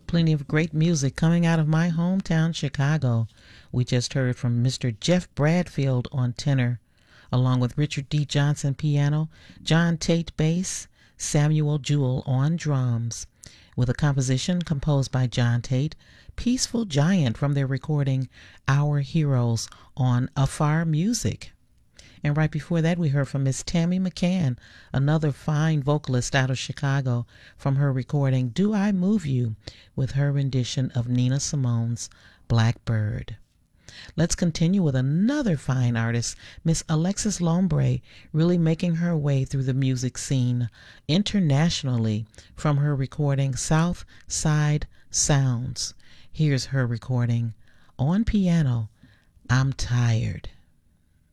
Plenty of great music coming out of my hometown, Chicago. We just heard from Mr. Jeff Bradfield on tenor, along with Richard D. Johnson piano, John Tate bass, Samuel Jewell on drums, with a composition composed by John Tate, Peaceful Giant from their recording Our Heroes on Afar Music. And right before that, we heard from Miss Tammy McCann, another fine vocalist out of Chicago, from her recording Do I Move You, with her rendition of Nina Simone's Blackbird. Let's continue with another fine artist, Miss Alexis Lombre, really making her way through the music scene internationally from her recording South Side Sounds. Here's her recording on piano, I'm Tired.